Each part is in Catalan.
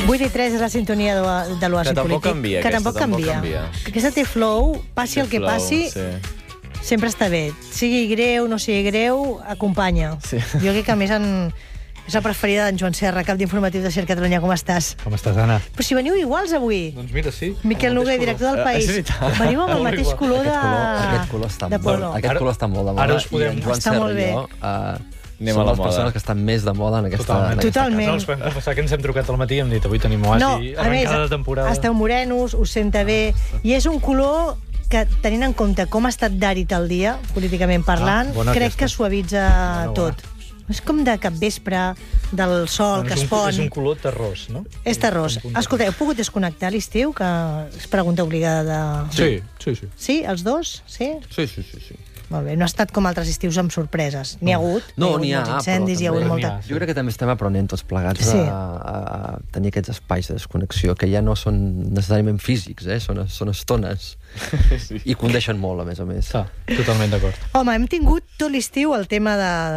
8:03 és la sintonia de l'Oasi Polític. Que tampoc canvia. Aquesta té flow, passi el que passi, sempre està bé. Sigui greu, no sigui greu, acompanya. Jo crec que, a més, és la preferida d'en Joan Serra, cap d'informatiu de Ser Catalunya. Com estàs? Com estàs, Anna? Però si veniu iguals avui. Doncs mira, sí. Miquel Noguer, director del País. Veniu amb el mateix color de polo. Aquest color està molt de moda. Ara us podem... I en Joan Serra i jo som les persones que estan més de moda en aquesta casa. Totalment. Us podem confessar que ens hem trucat al matí i hem dit avui tenim Oasi, arrencada de temporada. Esteu morenos, us senta bé, i és un color que, tenint en compte com ha estat d'àrid el dia, políticament parlant, crec que suavitza tot. És com de capvespre, del sol que es pon. És un color terrós, no? És terrós. Escolta, heu pogut desconnectar a l'estiu? Que és pregunta obligada de... Sí. Sí, els dos? Sí? Sí. Molt bé, no ha estat com altres estius amb sorpreses. N'hi ha hagut, n'hi ha molts incendis, hi ha hagut molta... Jo crec que també estem aprenent tots plegats a tenir aquests espais de desconnexió, que ja no són necessàriament físics, són estones, i condeixen molt, a més. Totalment d'acord. Home, hem tingut tot l'estiu el tema,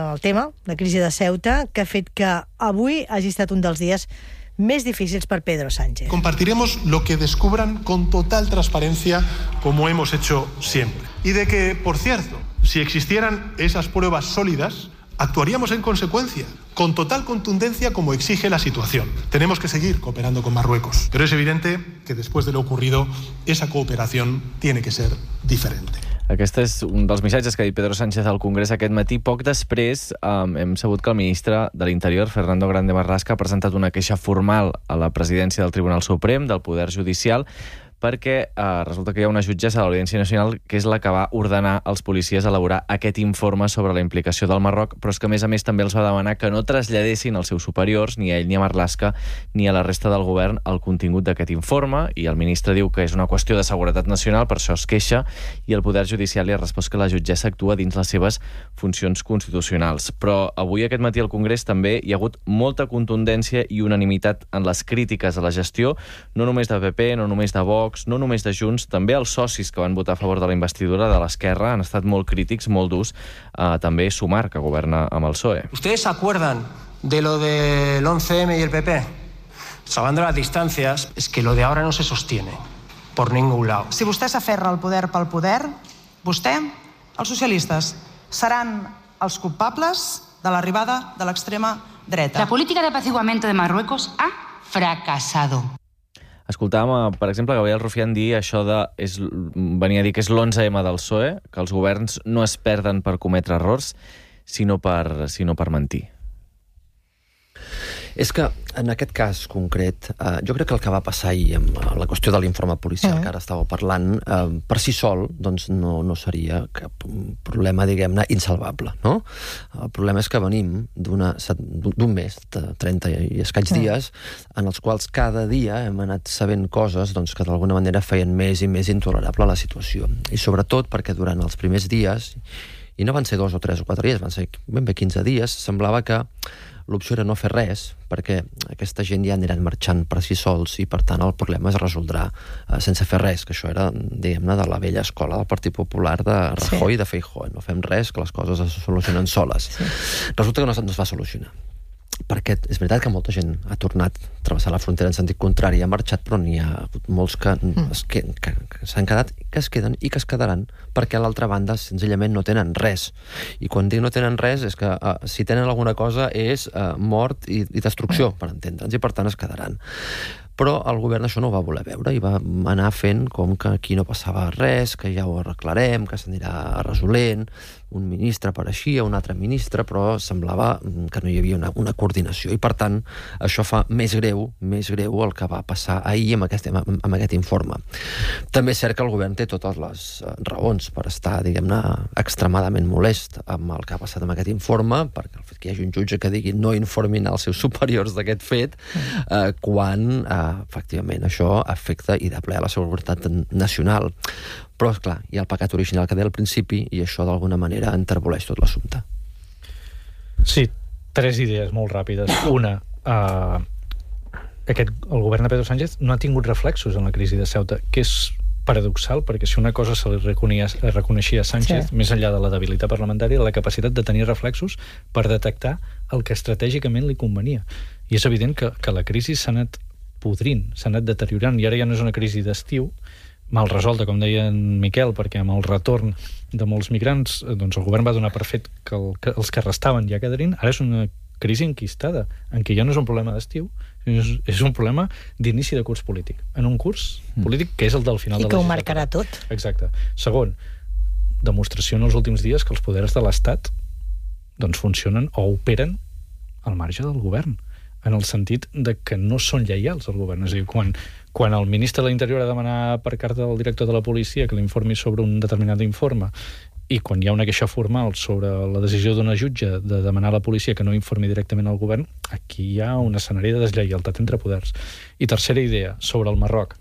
la crisi de Ceuta, que ha fet que avui hagi estat un dels dies més difícils per Pedro Sánchez. Compartiremos lo que descubran con total transparencia, como hemos hecho siempre. Y de que, por cierto, si existieran esas pruebas sólidas, actuaríamos en consecuencia, con total contundencia como exige la situación. Tenemos que seguir cooperando con Marruecos, pero es evidente que después de lo ocurrido, esa cooperación tiene que ser diferente. Aquest és un dels missatges que ha dit Pedro Sánchez al Congrés aquest matí. Poc després hem sabut que el ministre de l'Interior, Fernando Grande Marlaska, ha presentat una queixa formal a la presidència del Tribunal Suprem, del Poder Judicial, perquè resulta que hi ha una jutgessa de l'Audiència Nacional que és la que va ordenar als policies elaborar aquest informe sobre la implicació del Marroc, però és que, a més també els va demanar que no traslladessin als seus superiors, ni a ell ni a Marlaska, ni a la resta del govern, el contingut d'aquest informe, i el ministre diu que és una qüestió de seguretat nacional, per això es queixa, i el Poder Judicial li ha respost que la jutgessa actua dins les seves funcions constitucionals. Però avui, aquest matí, al Congrés també hi ha hagut molta contundència i unanimitat en les crítiques a la gestió, no només de PP, no només de Vox, no només de Junts, també els socis que van votar a favor de la investidura de l'Esquerra han estat molt crítics, molt durs, també Sumar, que governa amb el PSOE. ¿Ustedes se acuerdan de lo del 11M y el PP? Salvando las distancias, es que lo de ahora no se sostiene por ningún lado. Si vostè s'aferra al poder pel poder, vostè, els socialistes, seran els culpables de l'arribada de l'extrema dreta. La política de apaciguamiento de Marruecos ha fracasado. Escoltàvem, per exemple, Gabriel Rufián dir això venia a dir que és l'11M del PSOE, que els governs no es perden per cometre errors, sinó per mentir. És que, en aquest cas concret, jo crec que el que va passar ahir amb la qüestió de l'informe policial que ara estàveu parlant, per si sol, doncs no seria cap problema, diguem-ne, insalvable, no? El problema és que venim d'un mes, de 30 i escaig dies, en els quals cada dia hem anat sabent coses doncs, que d'alguna manera feien més i més intolerable la situació. I sobretot perquè durant els primers dies, i no van ser 2 o 3 o 4 dies, van ser ben bé 15 dies, semblava que l'opció era no fer res, perquè aquesta gent ja aniran marxant per si sols i, per tant, el problema es resoldrà sense fer res, que això era, diguem-ne, de la vella escola del Partit Popular de Rajoy i de Feijóo. No fem res, que les coses es solucionen soles. Resulta que no es va solucionar. Perquè és veritat que molta gent ha tornat a travessar la frontera en sentit contrari, ha marxat, però n'hi ha hagut molts que s'han quedat, que es queden i que es quedaran, perquè a l'altra banda senzillament no tenen res. I quan dic no tenen res és que si tenen alguna cosa és mort i destrucció, per entendre'ns, i per tant es quedaran. Però el govern això no ho va voler veure i va anar fent com que aquí no passava res, que ja ho arreglarem, que s'anirà resolent, un ministre apareixia, un altre ministre, però semblava que no hi havia una coordinació. I, per tant, això fa més greu el que va passar ahir amb aquest informe. També és cert que el govern té totes les raons per estar, diguem-ne, extremadament molest amb el que ha passat amb aquest informe, perquè el fet que hi hagi un jutge que digui no informin als seus superiors d'aquest fet, quan, efectivament, això afecta i de ple a la seguretat nacional. Però, esclar, hi ha el pecat original que deia al principi i això d'alguna manera enterboleix tot l'assumpte. Sí, 3 idees molt ràpides. Una, el govern de Pedro Sánchez no ha tingut reflexos en la crisi de Ceuta, que és paradoxal, perquè si una cosa se li reconeixia a Sánchez, més enllà de la debilitat parlamentària, la capacitat de tenir reflexos per detectar el que estratègicament li convenia. I és evident que la crisi s'ha anat podrint, s'ha anat deteriorant, i ara ja no és una crisi d'estiu, mal resolta, com deia en Miquel, perquè amb el retorn de molts migrants, doncs el govern va donar per fet que els que restaven ja quedarien. Ara és una crisi enquistada, en què ja no és un problema d'estiu, és un problema d'inici de curs polític. En un curs polític que és el del final de la legislatura. I que ho marcarà tot. Exacte. Segon, demostració en els últims dies que els poders de l'Estat doncs funcionen o operen al marge del govern, en el sentit de que no són lleials al govern. És a dir, quan el ministre de l'Interior ha demanat per carta del director de la policia que l'informi sobre un determinat informe, i quan hi ha una queixa formal sobre la decisió d'una jutge de demanar a la policia que no informi directament al govern, aquí hi ha un escenari de deslleialtat entre poders. I tercera idea, sobre el Marroc.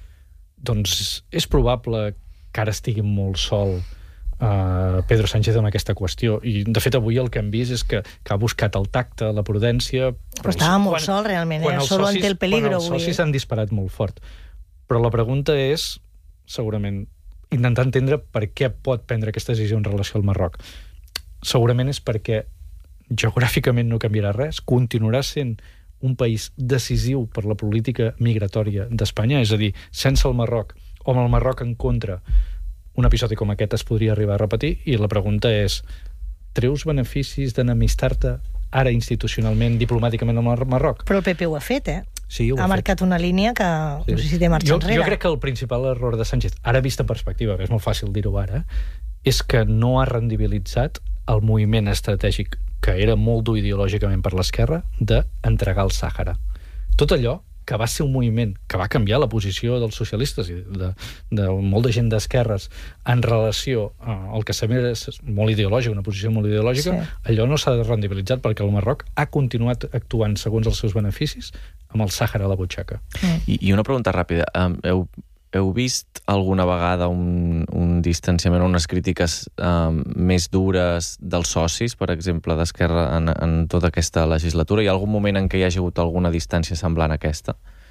Doncs és probable que ara estigui molt sol Pedro Sánchez en aquesta qüestió, i de fet avui el que hem vist és que ha buscat el tacte, la prudència, però estava molt sol realment, solo ante el peligro. Quan els socis s'han disparat molt fort, però la pregunta és segurament intentar entendre per què pot prendre aquesta decisió en relació al Marroc. Segurament és perquè geogràficament no canviarà res, continuarà sent un país decisiu per la política migratòria d'Espanya, és a dir, sense el Marroc o amb el Marroc en contra, un episodi com aquest es podria arribar a repetir, i la pregunta és: treus beneficis d'enemistar-te ara institucionalment, diplomàticament amb el Marroc? Però el PP ho ha fet, Sí, ha marcat una línia que no sé si té marxa enrere. Jo crec que el principal error de Sánchez, ara vist en perspectiva, és molt fàcil dir-ho ara, és que no ha rendibilitzat el moviment estratègic, que era molt dur ideològicament per l'esquerra, d'entregar el Sàhara. Tot allò que va ser un moviment que va canviar la posició dels socialistes i de molta gent d'esquerres en relació al que sembla molt ideològic, una posició molt ideològica, allò no s'ha rendibilitzat perquè el Marroc ha continuat actuant segons els seus beneficis amb el Sàhara a la butxaca. I una pregunta ràpida. Heu vist alguna vegada un distanciament o unes crítiques més dures dels socis, per exemple, d'Esquerra en tota aquesta legislatura? Hi ha algun moment en què hi hagi hagut alguna distància semblant a aquesta?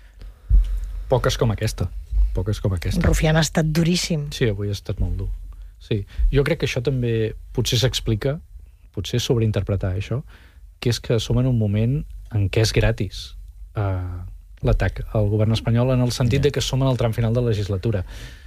Poques com aquesta. Rufián ha estat duríssim. Sí, avui ha estat molt dur. Sí. Jo crec que això també potser s'explica, potser sobreinterpretar això, que és que som en un moment en què és gratis l'atac al govern espanyol, en el sentit de que som en el tram final de la legislatura.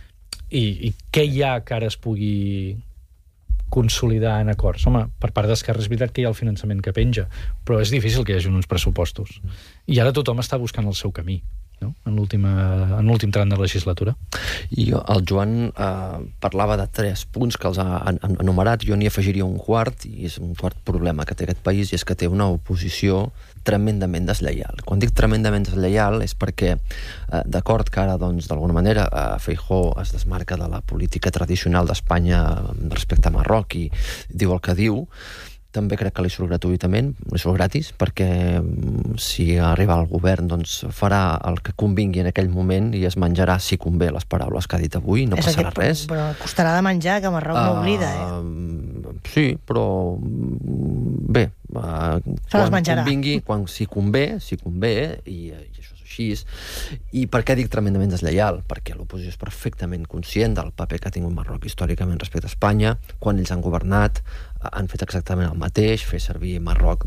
I què hi ha que ara es pugui consolidar en acords? Home, per part d'Esquerra és veritat que hi ha el finançament que penja, però és difícil que hi hagi uns pressupostos. I ara tothom està buscant el seu camí, no? En l'últim tram de la legislatura. I el Joan parlava de 3 punts que els ha enumerat. Jo n'hi afegiria un quart, i és un quart problema que té aquest país, i és que té una oposició tremendament deslleial. Quan dic tremendament deslleial és perquè, d'acord que ara, doncs, d'alguna manera, Feijóo es desmarca de la política tradicional d'Espanya respecte a Marroc i diu el que diu, també crec que li surt gratuïtament, li surt gratis, perquè si arriba al govern doncs farà el que convingui en aquell moment i es menjarà, si convé, les paraules que ha dit avui, no passarà res. Però costarà de menjar, que Marroc no oblida, Sí, però bé, quan convingui, si convé, i això és així. I per què dic tremendament deslleial? Perquè l'oposició és perfectament conscient del paper que ha tingut Marroc històricament respecte a Espanya. Quan ells han governat han fet exactament el mateix, fer servir Marroc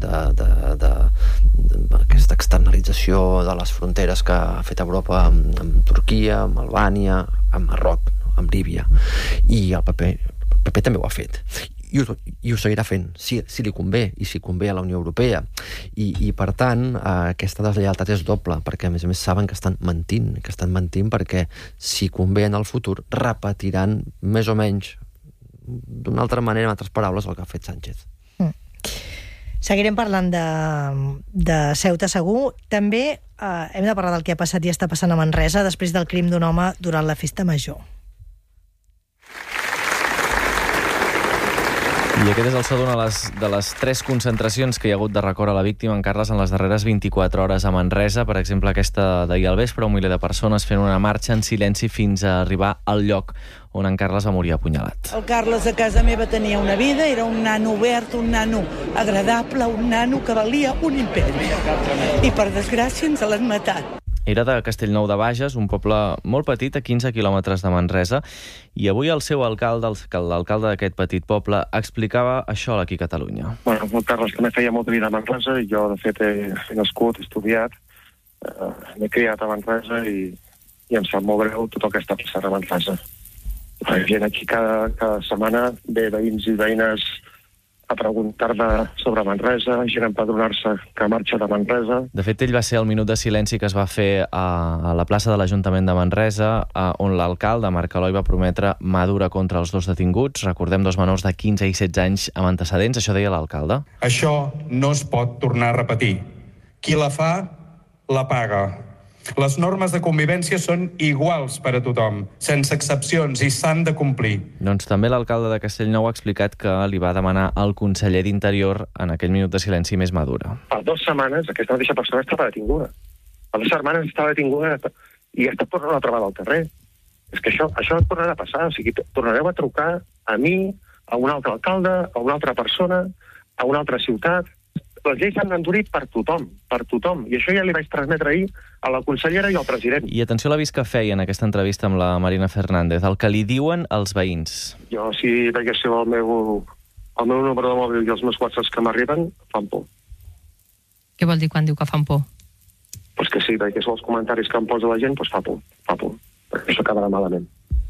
d'aquesta externalització de les fronteres que ha fet Europa amb Turquia, amb Albània, amb Marroc, amb Líbia. I el PP també ho ha fet. I ho seguirà fent, si li convé, i si convé a la Unió Europea. I per tant, aquesta deslleialtat és doble, perquè a més saben que estan mentint, perquè si convé en el futur repetiran més o menys d'una altra manera, en altres paraules, el que ha fet Sánchez. Seguirem parlant de Ceuta, segur. També hem de parlar del que ha passat i està passant a Manresa després del crim d'un home durant la festa major. I aquest és el so d'una de les 3 concentracions que hi ha hagut de record a la víctima, en Carles, en les darreres 24 hores a Manresa. Per exemple, aquesta d'ahir al vespre, 1 miler de persones fent una marxa en silenci fins a arribar al lloc on en Carles va morir apunyalat. El Carles a casa meva tenia una vida, era un nano obert, un nano agradable, un nano que valia un imperi. I per desgràcia ens l'han matat. Era de Castellnou de Bages, un poble molt petit, a 15 quilòmetres de Manresa, i avui el seu alcalde, l'alcalde d'aquest petit poble, explicava això a l'Aquí Catalunya. Bueno, el Carles també feia molta vida a Manresa, i jo, de fet, he nascut, he estudiat m'he criat a Manresa i em sap molt greu tot el que està passant a Manresa. Hi ha gent aquí cada setmana, ve veïns i veïnes a preguntar-me sobre Manresa, gent a empadronar-se que marxa de Manresa. De fet, ell va ser el minut de silenci que es va fer a la plaça de l'Ajuntament de Manresa, on l'alcalde, Marc Eloi, va prometre mà dura contra els 2 detinguts. Recordem, 2 menors de 15 i 16 anys amb antecedents. Això deia l'alcalde. Això no es pot tornar a repetir. Qui la fa, la paga. Les normes de convivència són iguals per a tothom, sense excepcions, i s'han de complir. Doncs també l'alcalde de Castellnou ha explicat que li va demanar al conseller d'Interior en aquell minut de silenci més madura. Fa 2 setmanes aquesta mateixa persona estava detinguda. Fa 2 setmanes estava detinguda i està tornant a trobar al carrer. És que això tornarà a passar. O sigui, tornareu a trucar a mi, a un altre alcalde, a una altra persona, a una altra ciutat. Les lleis s'han d'endurir per tothom. I això ja li vaig transmetre ahir a la consellera i al president. I atenció a l'avís que feia en aquesta entrevista amb la Marina Fernández, el que li diuen els veïns. Jo, si veiéssiu el meu número de mòbil i els meus whatsapps que m'arriben, fan por. Què vol dir quan diu que fan por? Pues que si veiéssiu els comentaris que em posa la gent, pues fa por. Perquè això acabarà malament.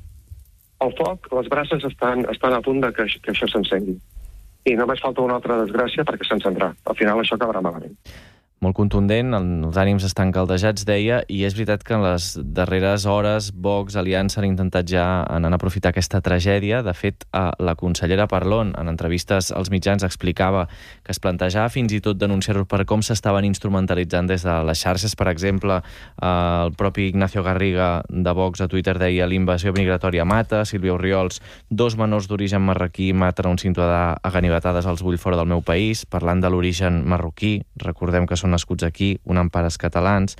El foc, les brases estan a punt de que això s'encengui. I només falta una altra desgràcia perquè s'encendrà. Al final això acabarà malament. Molt contundent, els ànims estan caldejats, deia, i és veritat que en les darreres hores Vox, Aliança han intentat ja aprofitar aquesta tragèdia. De fet, la consellera Parlon, en entrevistes als mitjans, explicava que es plantejava fins i tot denunciar-ho per com s'estaven instrumentalitzant des de les xarxes. Per exemple, el propi Ignacio Garriga de Vox a Twitter deia: l'invasió migratòria mata, Sílvia Orriols, 2 menors d'origen marroquí maten un ciutadà a ganivetades als vull fora del meu país, parlant de l'origen marroquí. Recordem que són nascuts aquí, un amb pares catalans.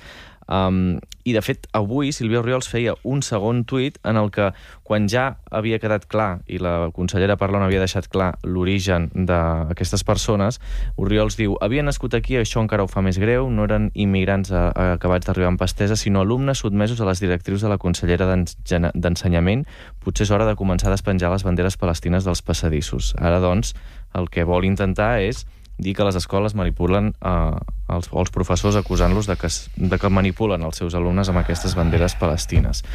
I, de fet, avui Sílvia Orriols feia un segon tuit en el que, quan ja havia quedat clar, i la consellera Parlon havia deixat clar l'origen d'aquestes persones, Orriols diu: havien nascut aquí, això encara ho fa més greu, no eren immigrants acabats d'arribar amb pastesa, sinó alumnes sotmesos a les directrius de la consellera d'Ensenyament. Potser és hora de començar a despenjar les banderes palestines dels passadissos. Ara, doncs, el que vol intentar és dir que les escoles manipulen els professors, acusant-los de que manipulen els seus alumnes amb aquestes banderes palestines.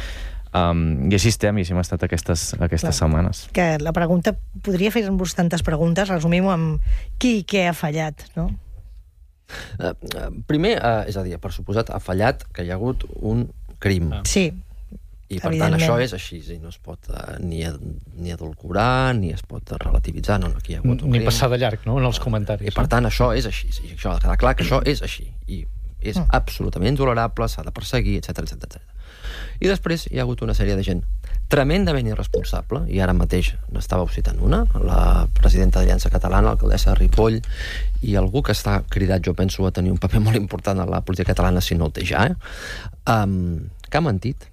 I així estem, i així hem estat aquestes setmanes. Que la pregunta, podria fer-vos tantes preguntes, resumim-ho amb qui i què ha fallat, no? Primer, és a dir, per suposat, ha fallat que hi ha hagut un crim. Sí. I per tant això és així, i no es pot ni adulcorar, ni es pot relativitzar, no, aquí hi ha hagut un crim. Ni passar de llarg, no?, en els comentaris. I per tant això és així, i això ha de quedar clar que això és així, i és absolutament intolerable, s'ha de perseguir, etc. I després hi ha hagut una sèrie de gent tremendament irresponsable, i ara mateix n'estàveu citant una, la presidenta d'Aliança Catalana, l'alcaldessa de Ripoll, i algú que està cridat, jo penso, a tenir un paper molt important a la política catalana, si no el té ja, que ha mentit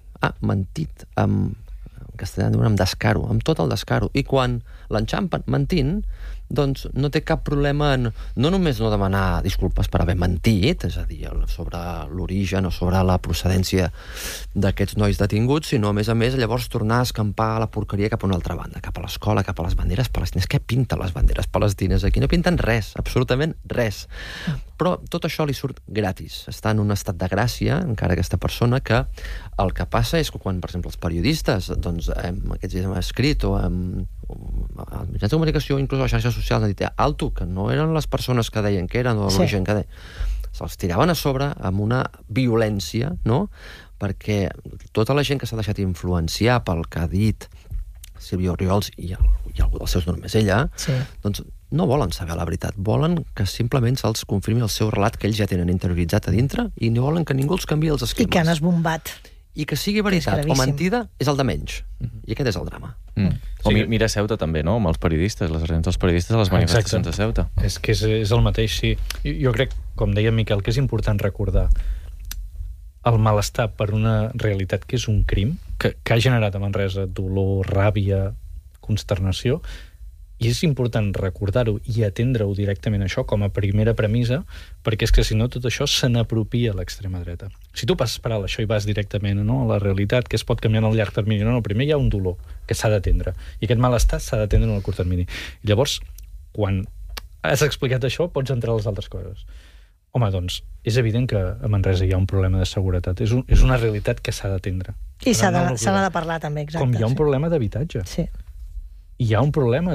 en castellà, amb descaro, amb tot el descaro, i quan l'enxampen mentint, doncs no té cap problema en no només no demanar disculpes per haver mentit, és a dir, sobre l'origen o sobre la procedència d'aquests nois detinguts, sinó, a més, llavors tornar a escampar la porqueria cap a una altra banda, cap a l'escola, cap a les banderes palestines. Què pinten les banderes palestines aquí? No pinten res, absolutament res. Però tot això li surt gratis. Està en un estat de gràcia, encara aquesta persona, que el que passa és que quan, per exemple, els periodistes, doncs, aquests dies hem escrit, o als mitjans de comunicació, inclús a les xarxes socials, han dit, alto, que no eren les persones que deien que eren, o l'origen que deien. Se'ls tiraven a sobre amb una violència, no?, perquè tota la gent que s'ha deixat influenciar pel que ha dit Sílvia Orriols i algú dels seus, no només ella, doncs no volen saber la veritat, volen que simplement se'ls confirmi el seu relat que ells ja tenen interioritzat a dintre i no volen que ningú els canviï els esquemes. I que han esbombat. I que sigui veritat o mentida és el de menys. I aquest és el drama. O mira Ceuta també, no?, amb els periodistes, les agents dels periodistes a les manifestacions de Ceuta. És que és el mateix, sí. Jo crec, com deia Miquel, que és important recordar el malestar per una realitat que és un crim, que ha generat a Manresa dolor, ràbia, consternació, i és important recordar-ho i atendre-ho directament això com a primera premissa, perquè és que si no tot això se n'apropia a l'extrema dreta. Si tu passes per alt això i vas directament a la realitat, que es pot canviar en el llarg termini, no, primer hi ha un dolor que s'ha d'atendre, i aquest malestar s'ha d'atendre en el curt termini. I llavors, quan has explicat això, pots entrar a les altres coses. Home, doncs, és evident que a Manresa hi ha un problema de seguretat. És una realitat que s'ha d'atendre. I s'ha de parlar també, exacte. Com hi ha un problema d'habitatge. Sí. Hi ha un problema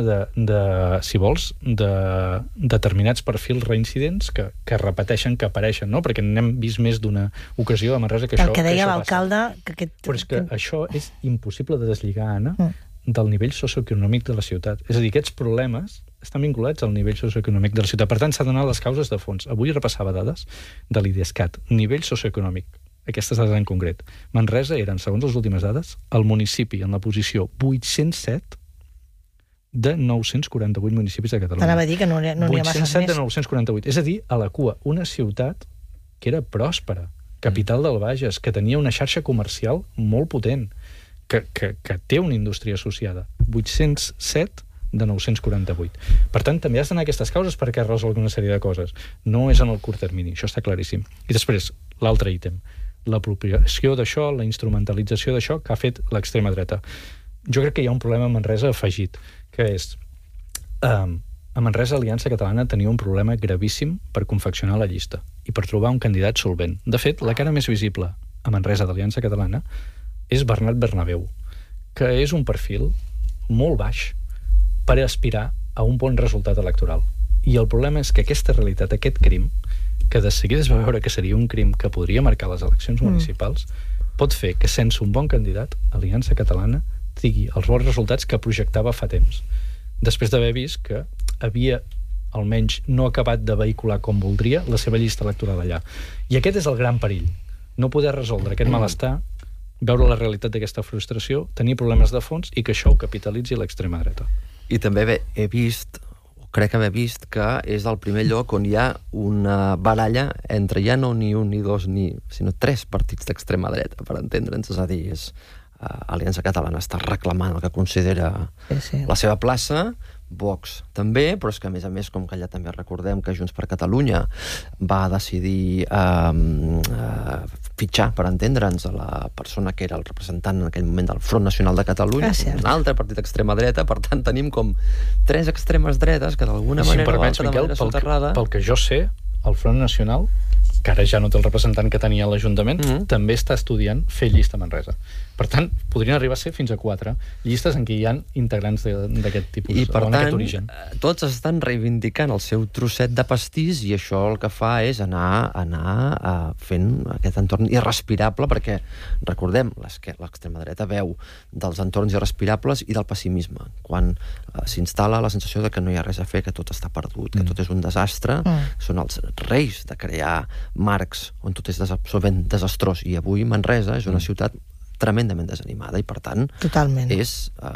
si vols, de determinats perfils reincidents que repeteixen, que apareixen, no? Perquè n'hem vist més d'una ocasió a Manresa que això passa. El que deia l'alcalde... Però és que això és impossible de deslligar, Anna, del nivell socioeconòmic de la ciutat. És a dir, aquests problemes estan vinculats al nivell socioeconòmic de la ciutat. Per tant, s'ha donat les causes de fons. Avui repassava dades de l'IDESCAT. Nivell socioeconòmic. Aquestes dades en concret. Manresa eren, segons les últimes dades, el municipi en la posició 807 de 948 municipis de Catalunya. T'anava a dir que no n'hi ha massa més. 807 de 948. És a dir, a la cua, una ciutat que era pròspera, capital del Bages, que tenia una xarxa comercial molt potent, que té una indústria associada. 807 de 948. Per tant, també has d'anar a aquestes causes perquè es resol una sèrie de coses. No és en el curt termini, això està claríssim. I després, l'altre ítem, l'apropiació d'això, la instrumentalització d'això que ha fet l'extrema dreta. Jo crec que hi ha un problema a Manresa afegit, que és a Manresa Aliança Catalana tenia un problema gravíssim per confeccionar la llista i per trobar un candidat solvent. De fet, la cara més visible a Manresa d'Aliança Catalana és Bernat Bernabéu, que és un perfil molt baix per aspirar a un bon resultat electoral. I el problema és que aquesta realitat, aquest crim, que de seguida es va veure que seria un crim que podria marcar les eleccions municipals, pot fer que sense un bon candidat, Aliança Catalana tingui els bons resultats que projectava fa temps, després d'haver vist que havia almenys no acabat de vehicular com voldria la seva llista electoral allà. I aquest és el gran perill. No poder resoldre aquest malestar, veure la realitat d'aquesta frustració, tenir problemes de fons i que això ho capitalitzi l'extrema dreta. I també he vist, crec haver vist, que és el primer lloc on hi ha una baralla entre ja no ni un, ni dos, sinó 3 partits d'extrema dreta, per entendre'ns. És a dir, Aliança Catalana està reclamant el que considera la seva plaça, Vox també, però és que a més, com que allà també recordem que Junts per Catalunya va decidir fitxar, per entendre'ns, a la persona que era el representant en aquell moment del Front Nacional de Catalunya, un altre partit d'extrema dreta, per tant tenim com 3 extremes dretes que d'alguna manera o altra manera soterrada... Pel que jo sé, el Front Nacional, que ara ja no té el representant que tenia a l'Ajuntament, també està estudiant fer llista a Manresa. Per tant, podrien arribar a ser fins a 4 llistes en què hi ha integrants d'aquest tipus, i per tant, tots estan reivindicant el seu trosset de pastís i això el que fa és anar fent aquest entorn irrespirable, perquè, recordem, l'extrema dreta veu dels entorns irrespirables i del pessimisme. Quan s'instal·la la sensació de que no hi ha res a fer, que tot està perdut, que tot és un desastre, són els reis de crear marcs on tot és absolutament desastrós. I avui Manresa és una ciutat tremendament desanimada i, per tant, és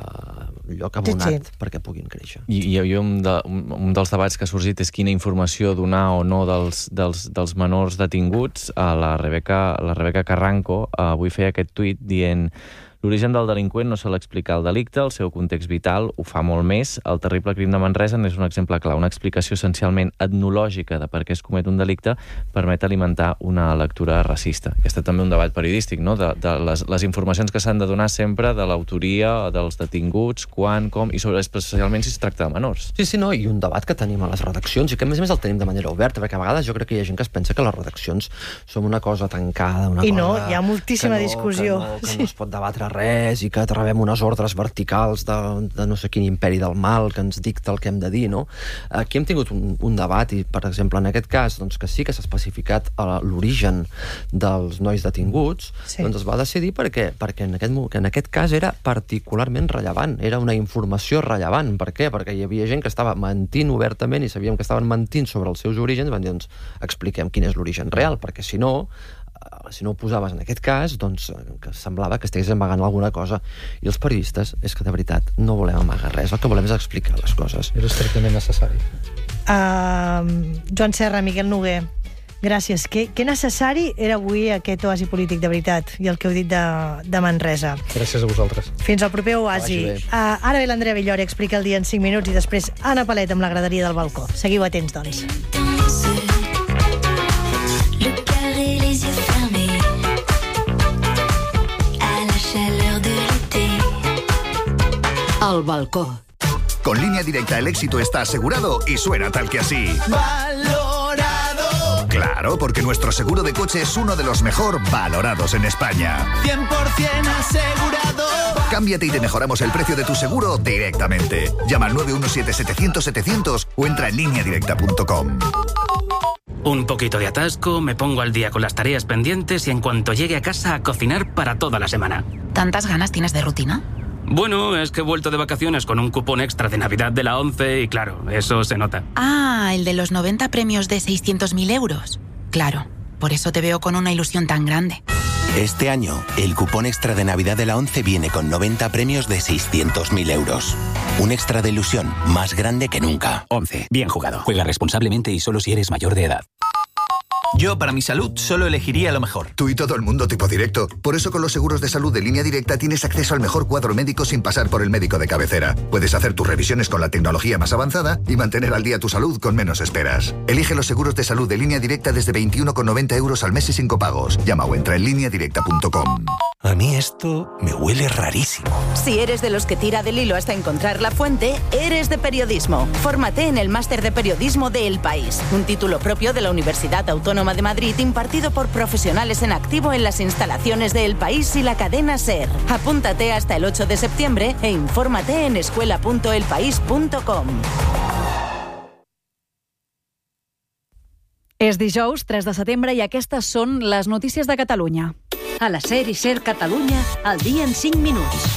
lloc abonat perquè puguin créixer. I un dels debats que ha sorgit és quina informació donar o no dels menors detinguts. La Rebeca Carranco avui feia aquest tuit dient: l'origen del delinqüent no sol explicar el delicte, el seu context vital ho fa molt més. El terrible crim de Manresa n'és un exemple clar. Una explicació essencialment etnològica de per què es comet un delicte permet alimentar una lectura racista. I ha estat també un debat periodístic, no? De les informacions que s'han de donar sempre de l'autoria dels detinguts, quan, com, i especialment si es tracta de menors. Sí, no, i un debat que tenim a les redaccions i que a més el tenim de manera oberta, perquè a vegades jo crec que hi ha gent que es pensa que les redaccions són una cosa tancada, una cosa... I no, hi ha moltíssima discussió. Que no es pot debatre res i que rebem unes ordres verticals de no sé quin imperi del mal que ens dicta el que hem de dir, no? Aquí hem tingut un debat i, per exemple, en aquest cas, doncs, que sí que s'ha especificat l'origen dels nois detinguts, doncs es va decidir perquè en aquest cas era particularment rellevant, era una informació rellevant. Per què? Perquè hi havia gent que estava mentint obertament i sabíem que estaven mentint sobre els seus orígens, van dir, doncs, expliquem quin és l'origen real, perquè si no ho posaves en aquest cas, doncs que semblava que estigués amagant alguna cosa. I els periodistes, és que de veritat no volem amagar res, el que volem és explicar les coses. És estrictament necessari. Joan Serra, Miquel Noguer, gràcies. Que necessari era avui aquest oasi polític, de veritat, i el que heu dit de Manresa. Gràcies a vosaltres. Fins al proper oasi. Ara ve l'Andrea Villori, explica el dia en 5 minuts, i després Anna Palet amb la graderia del balcó. Seguiu atents, doncs. Al balcó. Con Línea Directa el éxito está asegurado y suena tal que así. Valorado. Claro, porque nuestro seguro de coche es uno de los mejor valorados en España. 100% asegurado. Cámbiate y te mejoramos el precio de tu seguro directamente. Llama al 917-700-700 o entra en lineadirecta.com. Un poquito de atasco, me pongo al día con las tareas pendientes y en cuanto llegue a casa a cocinar para toda la semana. ¿Tantas ganas tienes de rutina? Bueno, es que he vuelto de vacaciones con un cupón extra de Navidad de la 11 y claro, eso se nota. Ah, el de los 90 premios de 600.000 euros. Claro, por eso te veo con una ilusión tan grande. Este año, el cupón extra de Navidad de la 11 viene con 90 premios de 600.000 euros. Un extra de ilusión más grande que nunca. 11. Bien jugado. Juega responsablemente y solo si eres mayor de edad. Yo, para mi salud, solo elegiría lo mejor. Tú y todo el mundo tipo directo. Por eso con los seguros de salud de Línea Directa tienes acceso al mejor cuadro médico sin pasar por el médico de cabecera. Puedes hacer tus revisiones con la tecnología más avanzada y mantener al día tu salud con menos esperas. Elige los seguros de salud de Línea Directa desde 21,90 euros al mes y sin copagos. Llama o entra en lineadirecta.com. A mí esto me huele rarísimo. Si eres de los que tira del hilo hasta encontrar la fuente, eres de periodismo. Fórmate en el Máster de Periodismo de El País, un título propio de la Universidad Autónoma de Madrid impartido por profesionales en activo en las instalaciones de El País y la cadena SER. Apúntate hasta el 8 de septiembre e infórmate en escuela.elpaís.com. És dijous, 3 de setembre, i aquestes són les notícies de Catalunya. A la SER i SER Catalunya, al dia en 5 minuts.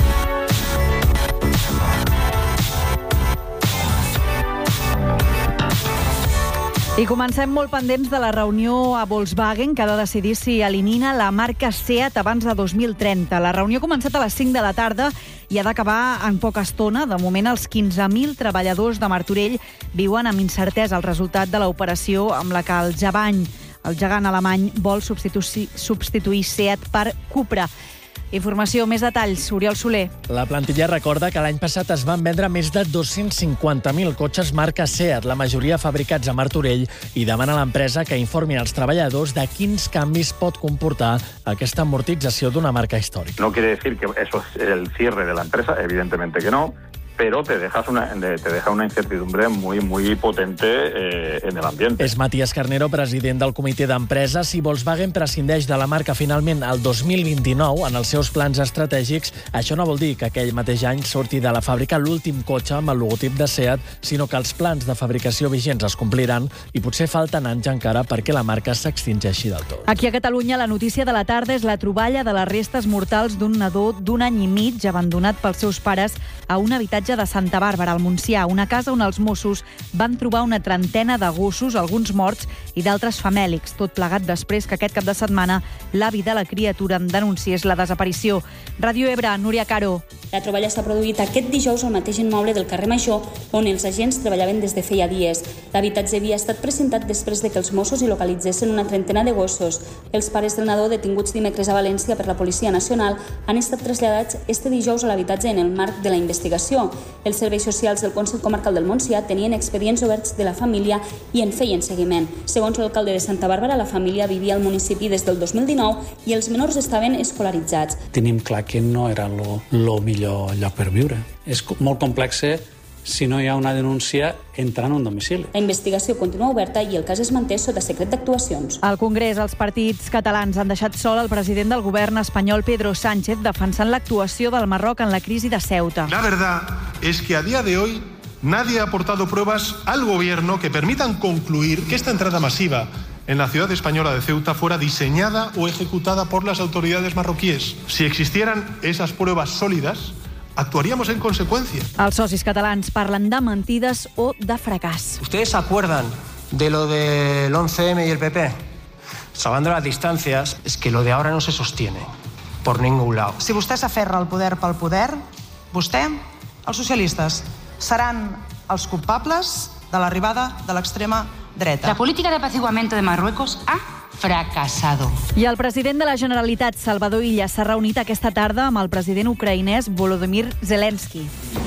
I comencem molt pendents de la reunió a Volkswagen, que ha de decidir si elimina la marca Seat abans de 2030. La reunió ha començat a les 5 de la tarda i ha d'acabar en poca estona. De moment, els 15.000 treballadors de Martorell viuen amb incertesa el resultat de l'operació amb la que el gegant alemany vol substituir Seat per Cupra. Informació, més detalls, Oriol Soler. La plantilla recorda que l'any passat es van vendre més de 250.000 cotxes marca Seat, la majoria fabricats a Martorell, i demana a l'empresa que informin als treballadors de quins canvis pot comportar aquesta amortització d'una marca històrica. No quiere decir que eso es el cierre de la empresa, evidentemente que no, pero te deja una incertidumbre muy potente en el ambiente. És Matías Carnero, president del comitè d'empresa. Si Volkswagen prescindeix de la marca finalment el 2029 en els seus plans estratègics, això no vol dir que aquell mateix any surti de la fàbrica l'últim cotxe amb el logotip de Seat, sinó que els plans de fabricació vigents es compliran i potser falten anys encara perquè la marca s'extingeixi del tot. Aquí a Catalunya, la notícia de la tarda és la troballa de les restes mortals d'un nadó d'1 any i mig abandonat pels seus pares a un habitatge de Santa Bàrbara, al Montsià, una casa on els Mossos van trobar una trentena de gossos, alguns morts i d'altres famèlics, tot plegat després que aquest cap de setmana l'avi de la criatura en denunciés la desaparició. Ràdio Ebre, Núria Caro. La troballa s'ha produït aquest dijous al mateix immoble del carrer Major, on els agents treballaven des de feia dies. L'habitatge havia estat presentat després de que els Mossos hi localitzessin una trentena de gossos. Els pares del nadó, detinguts dimecres a València per la Policia Nacional, han estat traslladats este dijous a l'habitatge en el marc de la investigació. Els serveis socials del Consell Comarcal del Montsià tenien expedients oberts de la família i en feien seguiment. Segons l'alcalde de Santa Bàrbara, la família vivia al municipi des del 2019 i els menors estaven escolaritzats. Tenim clar que no era el millor lloc per viure. És molt complex si no hi ha una denúncia entrant a un domicili. La investigació continua oberta i el cas es manté sota secret d'actuacions. Al Congrés, els partits catalans han deixat sol el president del govern espanyol, Pedro Sánchez, defensant l'actuació del Marroc en la crisi de Ceuta. La verdad es que a día de hoy nadie ha aportado pruebas al gobierno que permitan concluir que esta entrada masiva en la ciudad española de Ceuta fuera diseñada o ejecutada por las autoridades marroquíes. Si existieran esas pruebas sólidas, actuaríamos en consecuencia. Els socis catalans parlen de mentides o de fracàs. ¿Ustedes se acuerdan de lo del 11M y el PP? Salvando las distancias, es que lo de ahora no se sostiene por ningún lado. Si vostè s'aferra al poder pel poder, vostè, els socialistes, seran els culpables de l'arribada de l'extrema dreta. La política de apaciguamiento de Marruecos ha fracasado. I el president de la Generalitat, Salvador Illa, s'ha reunit aquesta tarda amb el president ucraïnès Volodymyr Zelensky.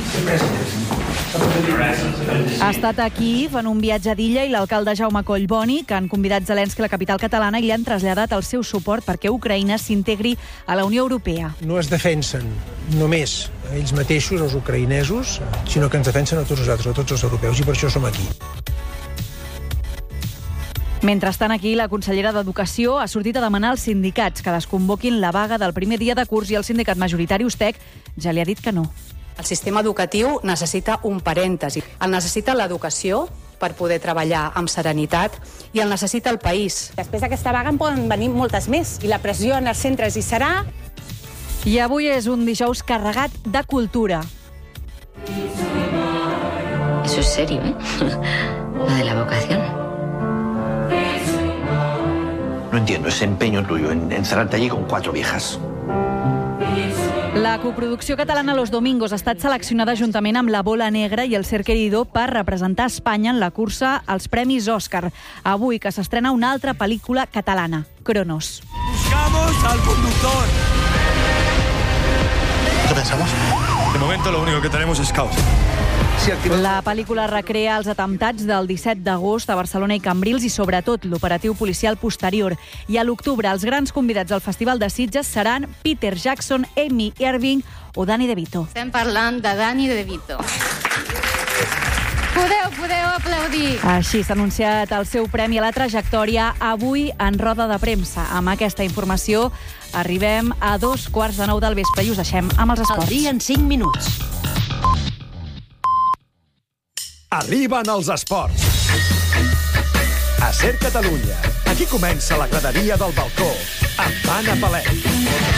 Ha estat a Kíev en un viatge d'Illa i l'alcalde Jaume Collboni, que han convidat Zelensky a la capital catalana i li han traslladat el seu suport perquè Ucraïna s'integri a la Unió Europea. No es defensen només ells mateixos, els ucraïnesos, sinó que ens defensen a tots nosaltres, a tots els europeus, i per això som aquí. Mentrestant, aquí, la consellera d'Educació ha sortit a demanar als sindicats que desconvoquin la vaga del primer dia de curs i el sindicat majoritari USTEC ja li ha dit que no. El sistema educatiu necessita un parèntesi. El necessita l'educació per poder treballar amb serenitat i el necessita el país. Després d'aquesta vaga en poden venir moltes més i la pressió en els centres hi serà. I avui és un dijous carregat de cultura. Eso es serio, ¿eh? Lo de la vocación. No entiendo ese empeño tuyo en encerrarte allí con 4 viejas. La coproducció catalana Los Domingos ha estat seleccionada juntament amb La Bola Negra i El Ser Querido per representar Espanya en la cursa als Premis Òscar. Avui que s'estrena una altra pel·lícula catalana, Cronos. Buscamos al conductor. ¿Qué pensamos? De momento lo único que tenemos es caos. La pel·lícula recrea els atemptats del 17 d'agost a Barcelona i Cambrils i, sobretot, l'operatiu policial posterior. I a l'octubre, els grans convidats al Festival de Sitges seran Peter Jackson, Amy Irving o Danny DeVito. Estem parlant de Danny DeVito. Podeu aplaudir. Així s'ha anunciat el seu premi a la trajectòria avui en roda de premsa. Amb aquesta informació arribem a 2:15 del vespre i us deixem amb els esports. El dia en 5 minuts. Arriben els esports. A Ser Catalunya. Aquí comença la graderia del balcó amb Anna Palet.